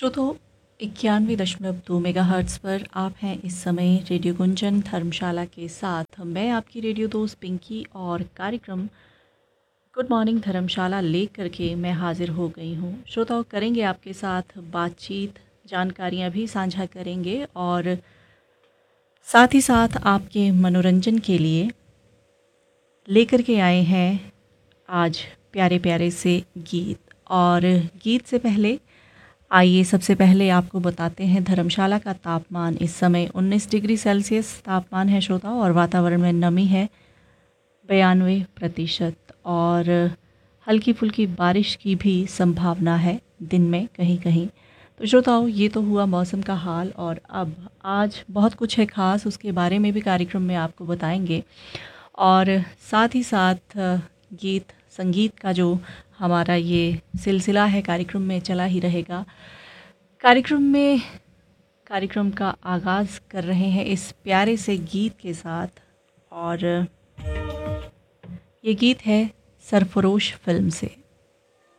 श्रोताओं 91.2 मेगाहर्ट्ज़ पर आप हैं इस समय रेडियो गुंजन धर्मशाला के साथ। मैं आपकी रेडियो दोस्त पिंकी और कार्यक्रम गुड मॉर्निंग धर्मशाला लेकर के मैं हाज़िर हो गई हूँ। श्रोताओं करेंगे आपके साथ बातचीत, जानकारियाँ भी साझा करेंगे और साथ ही साथ आपके मनोरंजन के लिए लेकर के आए हैं आज प्यारे प्यारे से गीत। और गीत से पहले आइए सबसे पहले आपको बताते हैं धर्मशाला का तापमान इस समय 19 डिग्री सेल्सियस तापमान है श्रोताओं, और वातावरण में नमी है 92% और हल्की फुल्की बारिश की भी संभावना है दिन में कहीं कहीं। तो श्रोताओं ये तो हुआ मौसम का हाल, और अब आज बहुत कुछ है ख़ास, उसके बारे में भी कार्यक्रम में आपको बताएंगे। और साथ ही साथ गीत संगीत का जो हमारा ये सिलसिला है कार्यक्रम में चला ही रहेगा। कार्यक्रम का आगाज़ कर रहे हैं इस प्यारे से गीत के साथ, और ये गीत है सरफरोश फिल्म से।